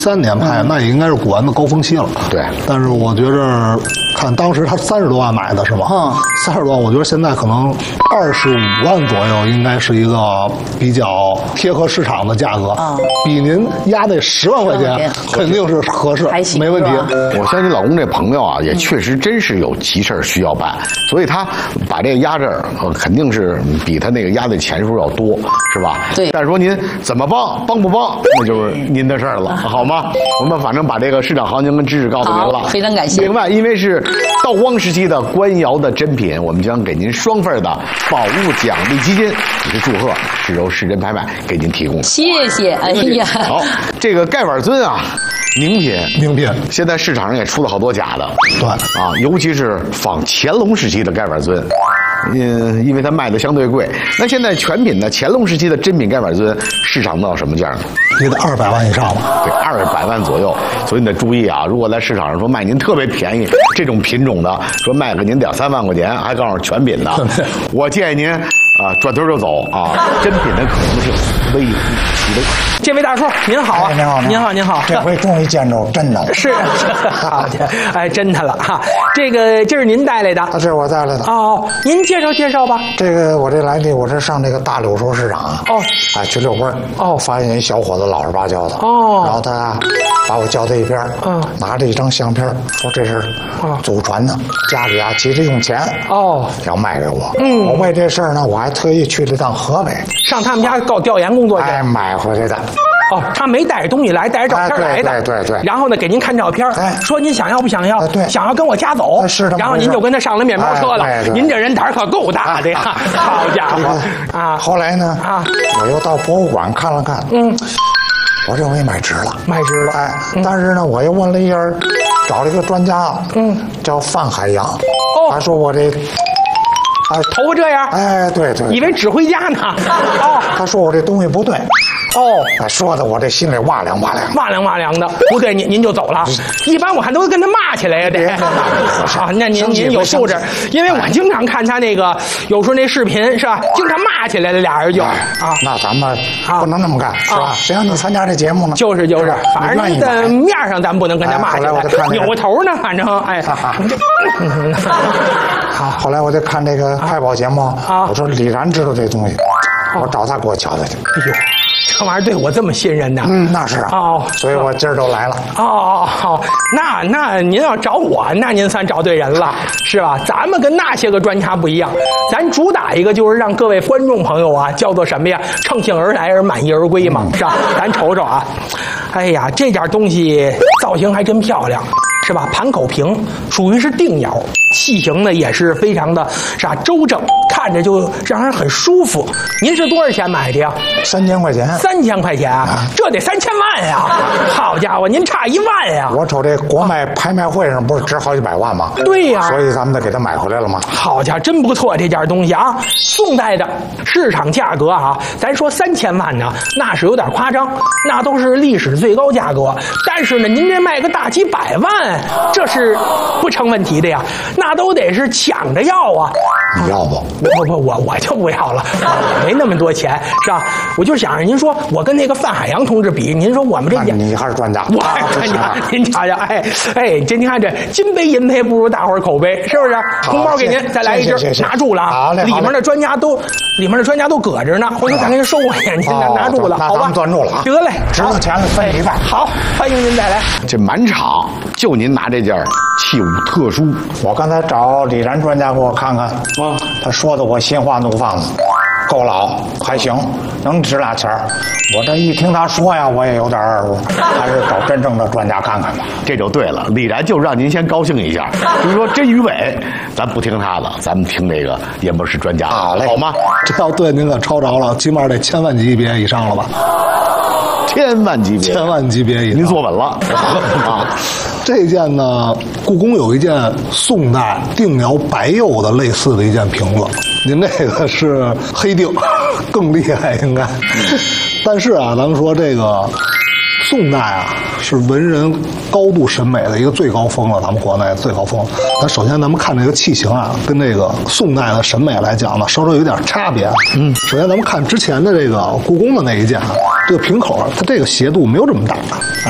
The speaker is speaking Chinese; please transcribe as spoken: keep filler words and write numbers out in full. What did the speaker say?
三年拍的，那也应该是古玩的高峰期了。 对， 但是我觉着，看当时他三十多万买的是吗？ 嗯， 三十多万，我觉得现在可能二十五万左右，应该是一个比较贴合市场的价格。 啊， 比您压那十万块钱肯定是合适， 还行， 没问题。 我相信老公这朋友啊，也确实真是有急事儿需要办，所以他把这个压这儿，肯定是比他那个压的钱数要多，是吧？ 对。 但是说您怎么帮，帮不帮，那就是您的事儿了，好吗？我们反正把这个市场行情跟知识告诉您了， 非常感谢。 另外，因为是道光时期的官窑的珍品，我们将给您双份的宝物奖励基金，也是祝贺是由市珍拍卖给您提供。 谢谢，哎呀， 好，这个盖碗尊啊。名品， 名品， 现在市场上也出了好多假的， 对啊，尤其是仿乾隆时期的盖碗尊，嗯，因为它卖的相对贵。那现在全品的乾隆时期的真品盖碗尊市场到什么价呢？ 也得二百万以上吧？ 对，二百万左右。所以你得注意啊，如果在市场上说卖您特别便宜这种品种的，说卖给您两三万块钱，还告诉全品的，我建议您啊转头就走啊，真品的可能是微乎其微。 这位大叔您好啊， 哎、您好， 您好，您好， 这回终于见着真的了。 是，好的，哎，真的了哈。这个这是您带来的？ 这是我带来的。 哦，您介绍介绍吧。 这个我这来的，我这上这个大柳熟市场啊， 哦， 哎，去遛弯儿， 哦， 发现一小伙子老实巴交的， 哦， 然后他把我叫到一边， 嗯， 拿着一张相片，说这是祖传的，家里啊急着用钱， 哦， 要卖给我。 嗯， 我为这事儿呢，我还特意去了趟河北， 上他们家搞调研工作去， 哎，买回来的。 哦，他没带着东西来，带着照片来的。 哎、对对 对, 对。 然后呢，给您看照片，哎，说您想要不想要？ 哎、对， 想要跟我家走。 是的。 然后您就跟他上了面包车了。 哎、 您这人胆儿可够大的呀！好家伙啊！ 后来呢？ 啊， 我又到博物馆看了看。 嗯。 我认为买值了， 买值了。 哎，嗯、但是呢，我又问了一下，找了一个专家，嗯，叫范海洋。哦。他说我这。 哎，头发这样， 哎，对对， 以为指挥家呢。哦， 他说我这东西不对， 哦， 哎，说的我这心里哇凉哇凉， 哇凉哇凉的。不对，您您就走了。一般我看都跟他骂起来呀，得。啊，那您您有素质，因为我经常看他那个，有时候那视频是吧，经常骂起来了，俩人就啊。 那咱们不能那么干，是吧？谁让你参加这节目呢？ 就是就是，反正在面上咱不能跟他骂起来，扭过头呢，反正哎。 好，后来我就看这个派宝节目，啊，我说李然知道这东西，我找他给我瞧瞧去。 哎呦，这玩意儿对我这么信任呢？ 嗯，那是啊。哦，所以我今儿都来了。 哦哦，那那您要找我，那您算找对人了，是吧？咱们跟那些个专家不一样，咱主打一个就是让各位观众朋友啊，叫做什么呀？乘兴而来而满意而归嘛，是吧？咱瞅瞅啊，哎呀，这件东西造型还真漂亮。是吧？盘口平，属于是定窑，器型呢也是非常的是吧周正，看着就让人很舒服。您是多少钱买的呀？ 三千块钱。 三千块钱，啊、这得三千万呀！好家伙，您差一万呀！ 我瞅这国卖拍卖会上不是值好几百万吗？ 对呀， 所以咱们得给他买回来了吗？ 好家伙，真不错，这件东西啊，宋代的市场价格啊，咱说三千万呢，那是有点夸张，那都是历史最高价格。但是呢，您这卖个大几百万。这是不成问题的呀，那都得是抢着要啊！ 你要不？ 不不，我我就不要了，我没那么多钱，是吧？我就想着您说我跟那个范海洋同志比，您说我们这也， 你还是专家， 我还是专家，您瞧瞧，哎哎，这您看这金杯银杯不如大伙儿口碑，是不是？红包给您，再来一只，拿住了啊！里面的专家都，里面的专家都搁着呢，回头咱给您收回去，您拿拿住了，好吧？ 攥住了， 得嘞， 值了钱了，分一半。 好，欢迎您再来。 这满场就您拿这件器物特殊， 我刚才找李然专家给我看看，啊，他说的我心花怒放了，够老还行，能值俩钱儿。我这一听他说呀，我也有点二乎，还是找真正的专家看看吧。 这就对了，李然就让您先高兴一下。比如说真鱼尾，咱不听他的，咱们听这个演播室专家， 好嘞， 好吗？ 这要对您可抄着了，起码得千万级别以上了吧？ 千万级别， 千万级别以上， 您坐稳了啊！ 这件呢，故宫有一件宋代定窑白釉的类似的一件瓶子，您这个是黑定，更厉害应该。但是啊，咱们说这个宋代啊，是文人高度审美的一个最高峰了，咱们国内最高峰。那首先咱们看这个器型啊，跟这个宋代的审美来讲呢，稍稍有点差别。嗯，首先咱们看之前的这个故宫的那一件啊，这个瓶口它这个斜度没有这么大，